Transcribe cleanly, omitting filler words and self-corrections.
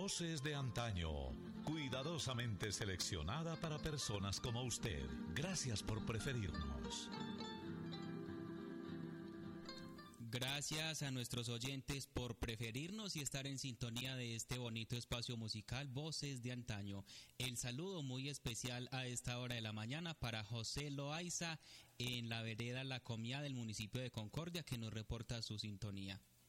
Voces de antaño, cuidadosamente seleccionada para personas como usted. Gracias por preferirnos. Gracias a nuestros oyentes por preferirnos y estar en sintonía de este bonito espacio musical Voces de Antaño. El saludo muy especial a esta hora de la mañana para José Loaiza en la vereda La Comía del municipio de Concordia, que nos reporta su sintonía.